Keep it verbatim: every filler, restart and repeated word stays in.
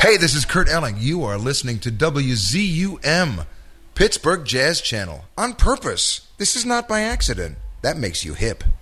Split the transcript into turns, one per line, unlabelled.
Hey, this is Kurt Elling. You are listening to W Z U M, Pittsburgh Jazz Channel. On purpose. This is not by accident. That makes you hip.